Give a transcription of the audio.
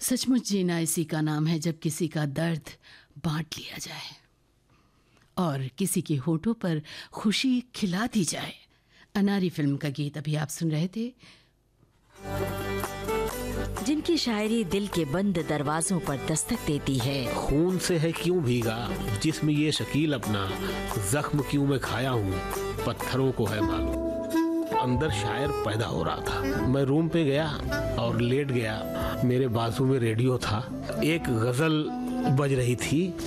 सचमुच जीना इसी का नाम है जब किसी का दर्द बांट लिया जाए और किसी के होठों पर खुशी खिला दी जाए। अनारी फिल्म का गीत अभी आप सुन रहे थे। जिनकी शायरी दिल के बंद दरवाजों पर दस्तक देती है। खून से है क्यों भीगा जिस्म ये शकील अपना, जख्म क्यों मैं खाया हूँ पत्थरों को है मालूम। अंदर शायर पैदा हो रहा था। मैं रूम पे गया और लेट गया। मेरे बाजू में रेडियो था। एक गजल बज रही थी।